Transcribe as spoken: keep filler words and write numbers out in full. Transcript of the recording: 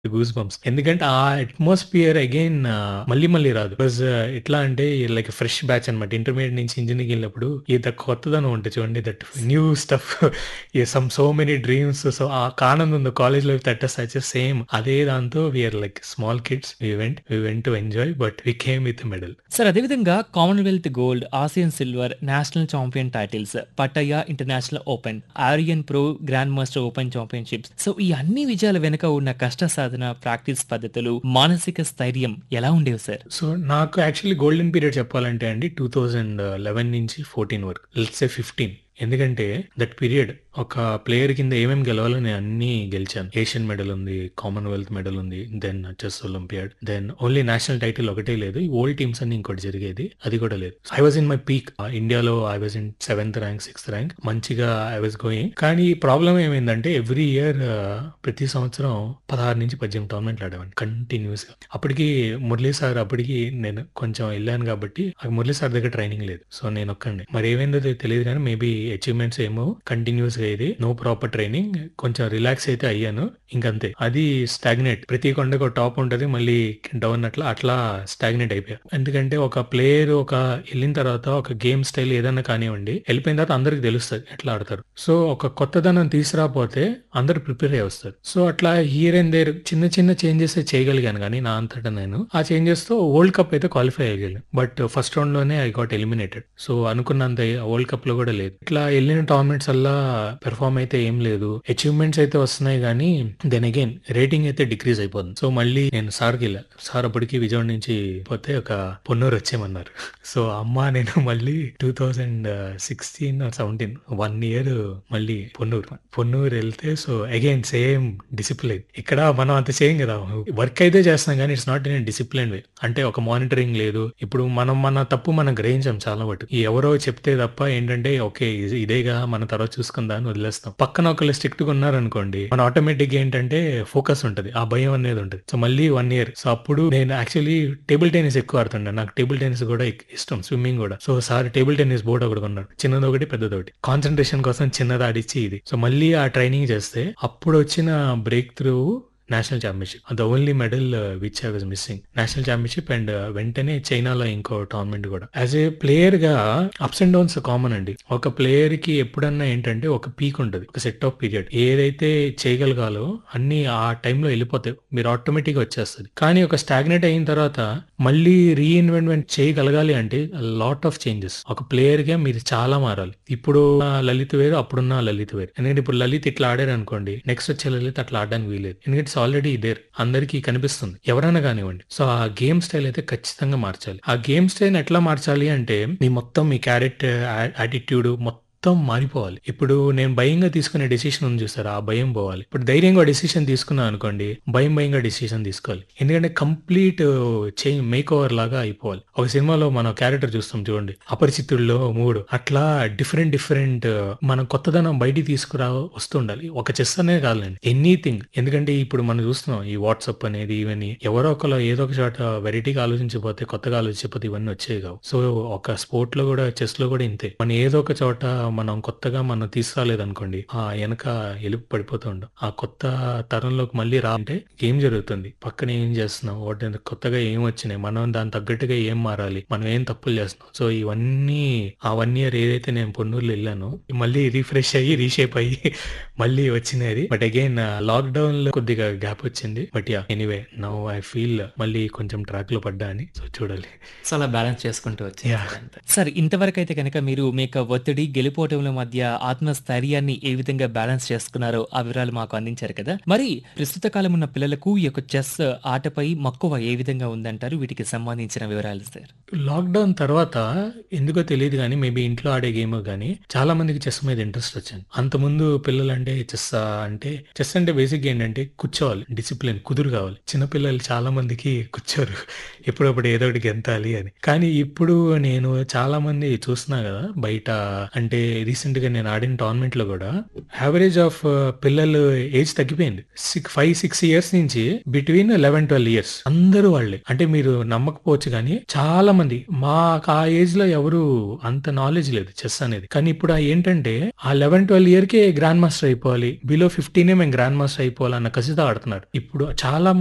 Goose bumps. ఎందుకంటే ఆ atmosphere again మళ్ళీ మళ్ళీ రాదు. బికాజ్ ఎట్లా అంటే లైక్ ఫ్రెష్ బ్యాచ్ అనమాట. ఇంటర్మీడియేట్ నుంచి ఇంజినీరింగ్‌కి వెళ్ళినప్పుడు ఇది కొత్తదనం ఉంటది చూడండి. That new stuff some so many dreams. So ఆ ఆనందం ఉంది college life that such same. అదే దాంతో we are like small kids. We went we went to enjoy but we came with medal. Sir అదేవిధంగా Commonwealth gold, Asian silver, national champion titles, పటయా international open, Aryan pro grand master open championships. So ఈ అన్ని విజయాల వెనుక ఉన్న కష్ట సాధన, practice పద్ధతులు, మానసిక స్థైర్యం ఎలా ఉండేవి సార్? సో నాకు యాక్చువల్లీ గోల్డెన్ పీరియడ్ చెప్పాలంటే అండి రెండు వేల పదకొండు నుంచి పద్నాలుగు వరకు. లెట్స్ సే పదిహేను. ఎందుకంటే దట్ పీరియడ్ ఒక ప్లేయర్ కింద ఏమేమి గెలవాలో నేను అన్ని గెలిచాను. ఏషియన్ మెడల్ ఉంది, కామన్‌వెల్త్ మెడల్ ఉంది, then chess olympiad, then only national title ఒకటే లేదు. ఈ ఓల్డ్ టీమ్స్ అన్ని ఇంకోటి జరిగేది. అది కూడా లేదు. I was in my peak. ఇండియాలో I was in seventh rank, sixth rank. మంచిగా ఐ వాజ్ గోయింగ్. కానీ ప్రాబ్లం ఏమైందంటే ఎవ్రీ ఇయర్ ప్రతి సంవత్సరం పదహారు నుంచి పద్దెనిమిది టోర్నమెంట్లు ఆడేవాడిని కంటిన్యూస్ గా. అప్పటికి మురళీ సార్ అప్పటికి నేను కొంచెం వెళ్ళాను కాబట్టి ఆ మురళీ సార్ దగ్గర ట్రైనింగ్ లేదు. సో నేను ఒక్కడిని. మరి ఏమైందో తెలియదు కానీ మేబీ అచీవ్మెంట్స్ ఏమో కంటిన్యూస్ గా ఇది నో ప్రాపర్ ట్రైనింగ్. కొంచెం రిలాక్స్ అయితే అయ్యాను. ఇంకంతే. అది స్టాగ్నేట్. ప్రతి కొండకు ఒక టాప్ ఉంటది, మళ్ళీ డౌన్ అట్లా అట్లా స్టాగ్నేట్ అయిపోయా. ఎందుకంటే ఒక ప్లేయర్ ఒక వెళ్ళిన తర్వాత ఒక గేమ్ స్టైల్ ఏదన్నా కానివ్వండి, వెళ్ళిపోయిన తర్వాత అందరికి తెలుస్తుంది ఎట్లా ఆడతారు. సో ఒక కొత్తదనం తీసుకురాపోతే అందరు ప్రిపేర్ అయ్యి వస్తారు. సో అట్లా హియర్ అండ్ దేర్ చిన్న చిన్న చేంజెస్ చేయగలిగాను కానీ నా అంతటా నేను ఆ చేంజెస్ తో వరల్డ్ కప్ అయితే క్వాలిఫై అయ్యగలిగాను. బట్ ఫస్ట్ రౌండ్ లోనే ఐ గాట్ ఎలిమినేటెడ్. సో అనుకున్నంత వరల్డ్ కప్ లో కూడా లేదు. ఇట్లా వెళ్ళిన టోర్నమెంట్స్ అల్లా పెర్ఫార్మ్ అయితే ఏం లేదు. అచీవ్మెంట్స్ అయితే వస్తున్నాయి కానీ దెన్ అగైన్ రేటింగ్ అయితే డిక్రీజ్ అయిపోతుంది. సో మళ్ళీ నేను సార్కి వెళ్ళా. సార్ అప్పటికి విజయవాడ నుంచి పోతే ఒక పొన్నూరు వచ్చేయమన్నారు. సో అమ్మ నేను మళ్ళీ two thousand sixteen seventeen one year మళ్ళీ పొన్నూరు పొన్నూరు వెళ్తే సో అగైన్ సేమ్ డిసిప్లిన్. ఇక్కడ మనం అంత చేయం కదా, వర్క్ అయితే చేస్తాం కానీ ఇట్స్ నాట్ ఇన్ డిసిప్లిన్ వే. అంటే ఒక మానిటరింగ్ లేదు. ఇప్పుడు మనం మన తప్పు మనం గ్రహించాం చాలా మటు. ఈ ఎవరో చెప్తే తప్ప ఏంటంటే ఓకే ఇదేగా మన తర్వాత చూసుకుందా అని వదిలేస్తాం. పక్కన ఒకళ్ళు స్ట్రిక్ట్ గా ఉన్నారనుకోండి, మన ఆటోమేటిక్ ఏంటంటే ఫోకస్ ఉంటది, ఆ భయం అనేది ఉంటది. సో మళ్ళీ వన్ ఇయర్. సో అప్పుడు నేను యాక్చువల్లీ టేబుల్ టెన్నిస్ ఎక్కువ ఆడుతుండే. నాకు టేబుల్ టెన్నిస్ కూడా ఇష్టం, స్విమ్మింగ్ కూడా. So sir table tennis board ఒకటి కొన్నాడు, చిన్నది ఒకటి పెద్దది ఒకటి. కాన్సన్ట్రేషన్ కోసం చిన్నది ఆడిచ్చి ఇది. సో మళ్ళీ ఆ ట్రైనింగ్ చేస్తే అప్పుడు వచ్చిన break through national championship. The only medal which I was missing national championship. And వెంటనే చైనాలో ఇంకో టోర్నమెంట్ కూడా. యాజ్ ఏ ప్లేయర్ గా అప్స్ అండ్ డౌన్స్ కామన్ అండి. ఒక ప్లేయర్ కి ఎప్పుడన్నా ఏంటంటే ఒక పీక్ ఉంటుంది, ఒక సెట్ ఆఫ్ పీరియడ్. ఏదైతే చేయగలగాలో అన్ని ఆ టైంలో వెళ్ళిపోతాయి, మీరు ఆటోమేటిక్ గా వచ్చేస్తుంది. కానీ ఒక స్టాగ్నేట్ అయిన తర్వాత మళ్ళీ రీఇన్వెంట్మెంట్ చేయగలగాలి అంటే లాట్ ఆఫ్ చేంజెస్. ఒక ప్లేయర్ గా మీరు చాలా మారాలి. ఇప్పుడు లలిత్ వేరు, అప్పుడున్న లలిత్ వేరు. ఎందుకంటే ఇప్పుడు లలిత్ ఇట్లా ఆడారు అనుకోండి, నెక్స్ట్ వచ్చే లలిత్ అట్లా ఆడడానికి వీలేదు. ఎందుకంటే ఆల్రెడీ దేర్, అందరికీ కనిపిస్తుంది ఎవరైనా కానివ్వండి. సో ఆ గేమ్ స్టైల్ అయితే ఖచ్చితంగా మార్చాలి. ఆ గేమ్ స్టైల్ ఎట్లా మార్చాలి అంటే మీ మొత్తం మీ క్యారెక్టర్, యాటిట్యూడ్ మొత్తం మారిపోవాలి. ఇప్పుడు నేను భయంగా తీసుకునే డెసిషన్ ఉంది చూసారా, ఆ భయం పోవాలి. ఇప్పుడు ధైర్యంగా డెసిషన్ తీసుకున్నా అనుకోండి, భయం భయంగా డెసిషన్ తీసుకోవాలి. ఎందుకంటే కంప్లీట్ చేంజ్, మేక్ ఓవర్ లాగా అయిపోవాలి. ఒక సినిమాలో మనం క్యారెక్టర్ చూస్తాం చూడండి, అపరిచితుల్లో మూడు, అట్లా డిఫరెంట్ డిఫరెంట్ మనం కొత్తదనం బయటికి తీసుకురా వస్తుండాలి. ఒక చెస్ అనే కాదండి, ఎనీథింగ్. ఎందుకంటే ఇప్పుడు మనం చూస్తున్నాం ఈ వాట్సాప్ అనేది, ఇవన్నీ ఎవరో ఒకరు ఏదో ఒక చోట వెరైటీగా ఆలోచించకపోతే, కొత్తగా ఆలోచించకపోతే ఇవన్నీ వచ్చేవి కావు. సో ఒక స్పోర్ట్ లో కూడా, చెస్ లో కూడా ఇంతే. మనం ఏదో ఒక చోట మనం కొత్తగా మనం తీసుకురాలేదనుకోండి, ఆ వెనక ఎలుపు పడిపోతూ ఉంటాం. ఆ కొత్త తరంలోకి మళ్ళీ రా అంటే ఏం జరుగుతుంది, పక్కన ఏం చేస్తున్నాం, వాటి కొత్తగా ఏం వచ్చినాయి, మనం దాని తగ్గట్టుగా ఏం మారాలి, మనం ఏం తప్పులు చేస్తున్నాం. సో ఇవన్నీ ఆ వన్ ఇయర్ ఏదైతే నేను పొన్నూరులో వెళ్ళానో మళ్ళీ రీఫ్రెష్ అయ్యి రీషేప్ అయ్యి మళ్ళీ వచ్చినది. బట్ అగైన్ లాక్డౌన్ లో కొద్దిగా గ్యాప్ వచ్చింది. But yeah anyway now I feel మళ్ళీ కొంచెం ట్రాక్ లో పడ్డా అని. సో చూడాలి. సో అలా బ్యాలెన్స్ చేసుకుంటూ వచ్చారు యా. సార్ అంతే. సార్ ఇంతవరకు అయితే కనుక మీరు మీ యొక్క ఒత్తిడి, గెలుపోటముల మధ్య ఆత్మస్థైర్యాన్ని ఏ విధంగా బ్యాలెన్స్ చేసుకున్నారో ఆ వివరాలు మాకు అందించారు కదా. మరి ప్రస్తుత కాలం ఉన్న పిల్లలకు ఈ యొక్క చెస్ ఆటపై మక్కువ ఏ విధంగా ఉందంటారు? వీటికి సంబంధించిన వివరాలు సార్. లాక్డౌన్ తర్వాత ఎందుకో తెలియదు కానీ, మేబీ ఇంట్లో ఆడే గేమ్ కానీ చాలా మందికి చెస్ మీద ఇంట్రెస్ట్ వచ్చింది. అంతకుముందు పిల్లలు అంటే చెస్ అంటే చెస్ అంటే బేసిక్ ఏంటంటే కూర్చోవాలి, డిసిప్లిన్, కుదురు కావాలి. చిన్నపిల్లలు చాలా మందికి కూర్చోరు, ఎప్పుడప్పుడు ఏదో ఒకటి గెంతాలి అని. కానీ ఇప్పుడు నేను చాలా మంది చూస్తున్నా కదా బయట, అంటే రీసెంట్ గా నేను ఆడిన టోర్నమెంట్ లో కూడా యావరేజ్ ఆఫ్ పిల్లలు ఏజ్ తగ్గిపోయింది. సిక్స్ ఫైవ్ సిక్స్ ఇయర్స్ నుంచి బిట్వీన్ లెవెన్ ట్వెల్వ్ ఇయర్స్ అందరూ వాళ్ళే. అంటే మీరు నమ్మకపోవచ్చు కానీ చాలా మంది మా ఆ ఏజ్ లో ఎవరు అంత నాలెడ్జ్ లేదు చెస్ అనేది. కానీ ఇప్పుడు ఆ ఏంటంటే ఆ లెవెన్ ట్వెల్వ్ ఇయర్ కే గ్రాండ్ మాస్టర్ అయిపోవాలి, బిలో ఫిఫ్టీనే మేము గ్రాండ్ మాస్టర్ అయిపోవాలి అన్న కసితో ఆడుతున్నారు. ఇప్పుడు చాలా